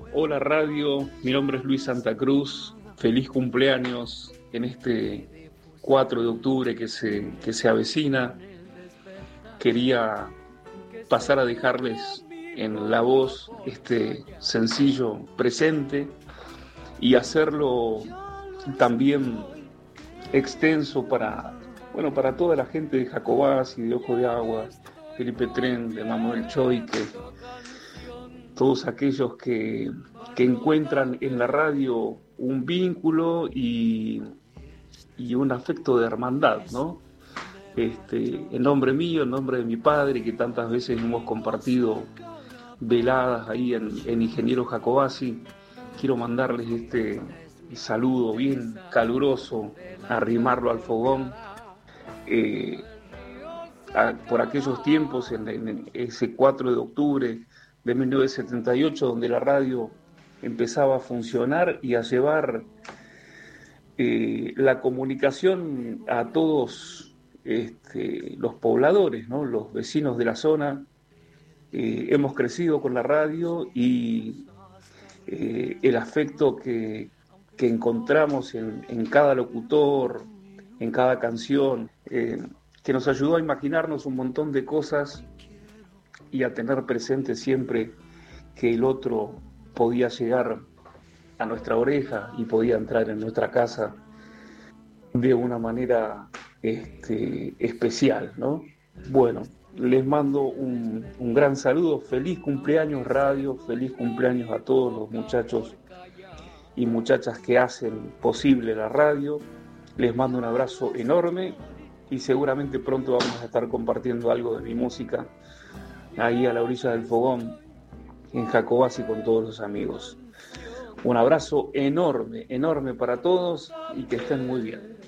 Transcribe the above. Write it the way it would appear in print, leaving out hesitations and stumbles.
Hola radio, mi nombre es Luis Santa Cruz, feliz cumpleaños en este 4 de octubre que se avecina. Quería pasar a dejarles en la voz este sencillo presente y hacerlo también extenso para toda la gente de Jacobacci, de Ojo de Agua, Felipe Tren, de Manuel Choique, todos aquellos que encuentran en la radio un vínculo y un afecto de hermandad, ¿no? En nombre mío, en nombre de mi padre, que tantas veces hemos compartido veladas ahí en Ingeniero Jacobacci, quiero mandarles este saludo bien caluroso, arrimarlo al fogón, eh, por aquellos tiempos, en ese 4 de octubre de 1978, donde la radio empezaba a funcionar y a llevar la comunicación a todos los pobladores, ¿no? Los vecinos de la zona. Hemos crecido con la radio y el afecto que encontramos en cada locutor, en cada canción, que nos ayudó a imaginarnos un montón de cosas y a tener presente siempre que el otro podía llegar a nuestra oreja y podía entrar en nuestra casa de una manera especial, ¿no? Bueno, les mando un gran saludo, feliz cumpleaños radio, feliz cumpleaños a todos los muchachos y muchachas que hacen posible la radio, les mando un abrazo enorme y seguramente pronto vamos a estar compartiendo algo de mi música ahí a la orilla del fogón en Jacobacci con todos los amigos. Un abrazo enorme, enorme para todos y que estén muy bien.